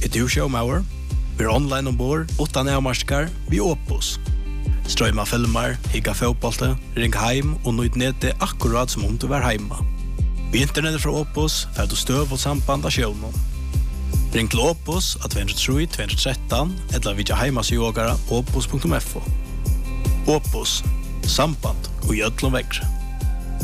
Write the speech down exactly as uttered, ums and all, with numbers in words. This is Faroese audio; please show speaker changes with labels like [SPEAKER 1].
[SPEAKER 1] du showmauer? Vi er online ombord, utan avmarskar, vi Opus. Strøyma filmer, higga fotbollte, ring heim og nøyd nede akkurat som om du var heima. Vi internettet fra Opus, fer du støv og samband av sjøvnen. Ring til Opus at to tre to tre tre eller vidja heimasjogara opus punktum f o. Opus, samband og gjødlom vekkre.